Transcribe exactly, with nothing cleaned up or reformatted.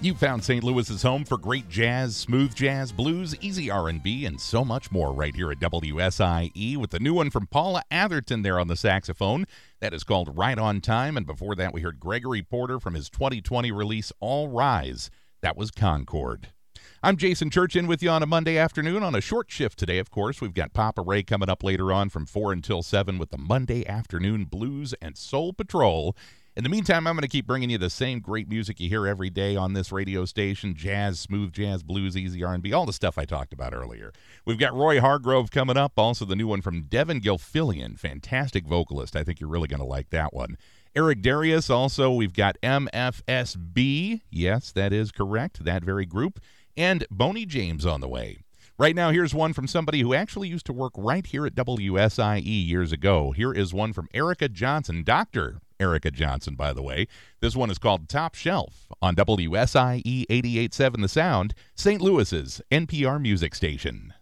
You found Saint Louis's home for great jazz, smooth jazz, blues, easy R and B, and so much more right here at W S I E with the new one from Paula Atherton there on the saxophone. That is called Right on Time, and before that we heard Gregory Porter from his twenty twenty release All Rise. That was Concord. I'm Jason Church in with you on a Monday afternoon on a short shift today, of course. We've got Papa Ray coming up later on from four until seven with the Monday Afternoon Blues and Soul Patrol. In the meantime, I'm going to keep bringing you the same great music you hear every day on this radio station, jazz, smooth jazz, blues, easy R and B, all the stuff I talked about earlier. We've got Roy Hargrove coming up, also the new one from Devin Gilfillian, fantastic vocalist. I think you're really going to like that one. Eric Darius, also we've got M F S B, yes, that is correct, that very group, and Boney James on the way. Right now, here's one from somebody who actually used to work right here at W S I E years ago. Here is one from Erica Johnson, Doctor Erica Johnson, by the way. This one is called Top Shelf on W S I E eighty-eight point seven The Sound, Saint Louis's N P R music station.